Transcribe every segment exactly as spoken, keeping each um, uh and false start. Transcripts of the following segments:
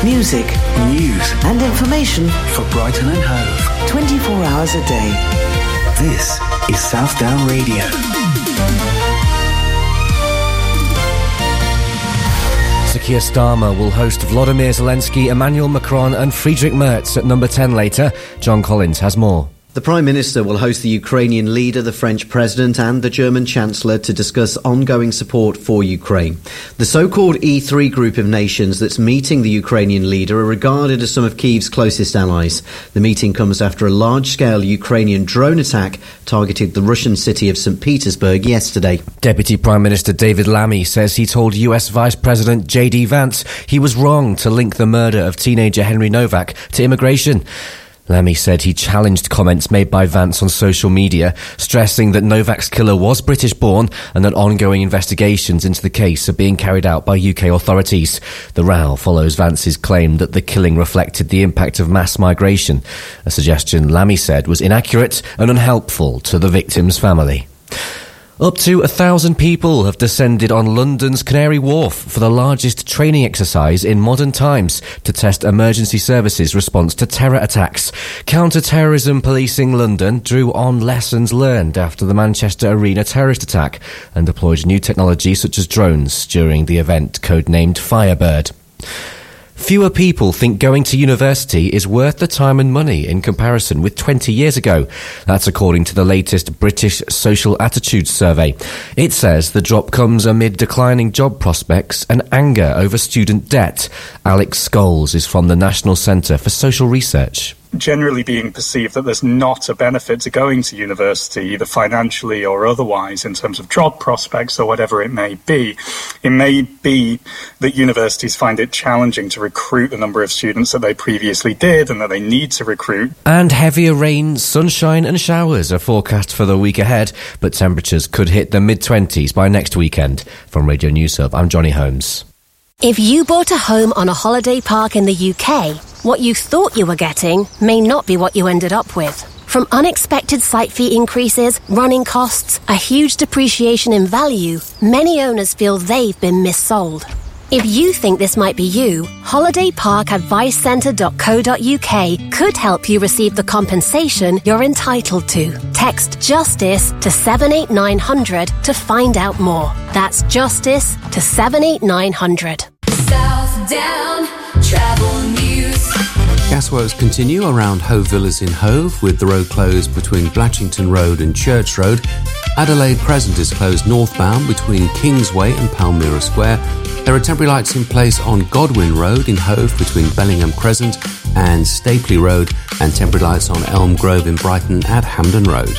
Music, news and information for Brighton and Hove. twenty-four hours a day. This is South Down Radio. Sir Keir Starmer will host Volodymyr Zelensky, Emmanuel Macron and Friedrich Merz at number ten later. John Collins has more. The Prime Minister will host the Ukrainian leader, the French President and the German Chancellor to discuss ongoing support for Ukraine. The so-called E three group of nations that's meeting the Ukrainian leader are regarded as some of Kyiv's closest allies. The meeting comes after a large-scale Ukrainian drone attack targeted the Russian city of Saint Petersburg yesterday. Deputy Prime Minister David Lammy says he told U S Vice President J D Vance he was wrong to link the murder of teenager Henry Novak to immigration. Lammy said he challenged comments made by Vance on social media, stressing that Novak's killer was British-born and that ongoing investigations into the case are being carried out by U K authorities. The row follows Vance's claim that the killing reflected the impact of mass migration, a suggestion Lammy said was inaccurate and unhelpful to the victim's family. Up to a thousand people have descended on London's Canary Wharf for the largest training exercise in modern times to test emergency services' response to terror attacks. Counter-terrorism policing London drew on lessons learned after the Manchester Arena terrorist attack and deployed new technology such as drones during the event codenamed Firebird. Fewer people think going to university is worth the time and money in comparison with twenty years ago. That's according to the latest British Social Attitudes Survey. It says the drop comes amid declining job prospects and anger over student debt. Alex Scholes is from the National Centre for Social Research. Generally being perceived that there's not a benefit to going to university, either financially or otherwise, in terms of job prospects or whatever it may be. It may be that universities find it challenging to recruit the number of students that they previously did and that they need to recruit. And heavier rain, sunshine and showers are forecast for the week ahead, but temperatures could hit the mid-twenties by next weekend. From Radio News Hub, I'm Johnny Holmes. If you bought a home on a holiday park in the U K, what you thought you were getting may not be what you ended up with. From unexpected site fee increases, running costs, a huge depreciation in value, many owners feel they've been missold. If you think this might be you, holiday park advice centre dot co dot uk could help you receive the compensation you're entitled to. Text JUSTICE to seven eight nine hundred to find out more. That's JUSTICE to seven eight nine hundred. South Down Travel News. Gasworks continue around Hove Villas in Hove, with the road closed between Blatchington Road and Church Road. Adelaide Crescent is closed northbound between Kingsway and Palmyra Square. There are temporary lights in place on Godwin Road in Hove between Bellingham Crescent and Stapley Road, and temporary lights on Elm Grove in Brighton at Hampden Road.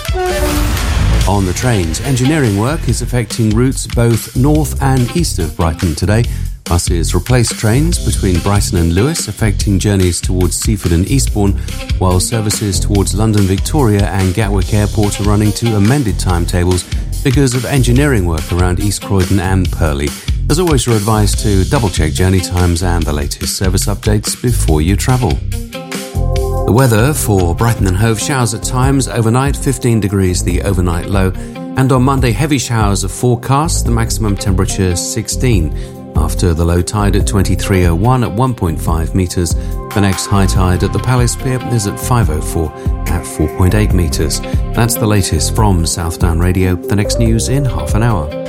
On the trains, engineering work is affecting routes both north and east of Brighton today. Buses replace trains between Brighton and Lewes, affecting journeys towards Seaford and Eastbourne, while services towards London Victoria and Gatwick Airport are running to amended timetables because of engineering work around East Croydon and Purley. As always, you're advised to double-check journey times and the latest service updates before you travel. The weather for Brighton and Hove: showers at times overnight, fifteen degrees the overnight low, and on Monday heavy showers are forecast, the maximum temperature sixteen. After the low tide at twenty-three oh one at one point five metres, the next high tide at the Palace Pier is at five oh four at four point eight metres. That's the latest from South Down Radio. The next news in half an hour.